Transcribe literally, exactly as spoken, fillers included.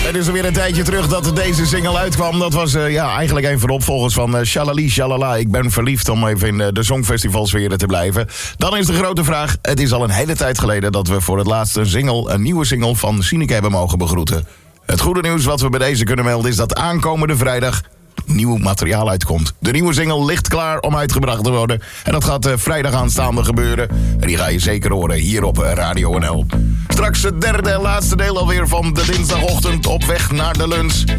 Het is alweer een tijdje terug dat deze single uitkwam. Dat was uh, ja, eigenlijk een van de opvolgers van uh, Shalali Shalala. Ik ben verliefd, om even in uh, de songfestivalsferen te blijven. Dan is de grote vraag. Het is al een hele tijd geleden dat we voor het laatst een single, een nieuwe single van Sineke hebben mogen begroeten. Het goede nieuws wat we bij deze kunnen melden is dat aankomende vrijdag nieuw materiaal uitkomt. De nieuwe single ligt klaar om uitgebracht te worden. En dat gaat uh, vrijdag aanstaande gebeuren. En die ga je zeker horen hier op uh, Radio N L. Straks het derde en laatste deel alweer van de dinsdagochtend op weg naar de lunch.